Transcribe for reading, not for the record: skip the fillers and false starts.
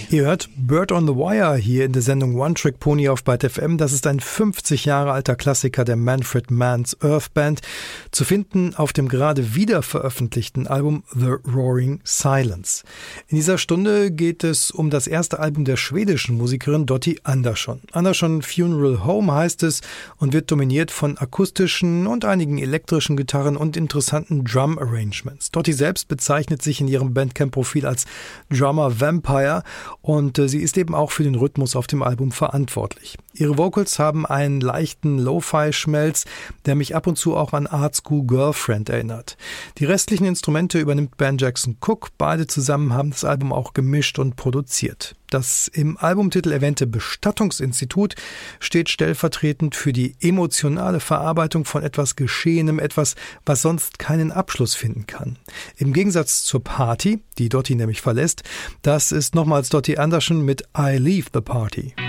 Ihr hört Bird on the Wire hier in der Sendung One Trick Pony auf Byte FM. Das ist ein 50 Jahre alter Klassiker der Manfred Mann's Earth Band, zu finden auf dem gerade wieder veröffentlichten Album The Roaring Silence. In dieser Stunde geht es um das erste Album der schwedischen Musikerin Dottie Andersson. Andersson Funeral Home heißt es und wird dominiert von akustischen und einigen elektrischen Gitarren und interessanten Drum-Arrangements. Dottie selbst bezeichnet sich in ihrem Bandcamp-Profil als Drummer Vampire und sie ist eben auch für den Rhythmus auf dem Album verantwortlich. Ihre Vocals haben einen leichten Lo-Fi-Schmelz, der mich ab und zu auch an Art School Girlfriend erinnert. Die restlichen Instrumente übernimmt Ben Jackson Cook. Beide zusammen haben das Album auch gemischt und produziert. Das im Albumtitel erwähnte Bestattungsinstitut steht stellvertretend für die emotionale Verarbeitung von etwas Geschehenem, etwas, was sonst keinen Abschluss finden kann. Im Gegensatz zur Party, die Dottie nämlich verlässt, das ist nochmals Dottie Andersson mit I Leave the Party.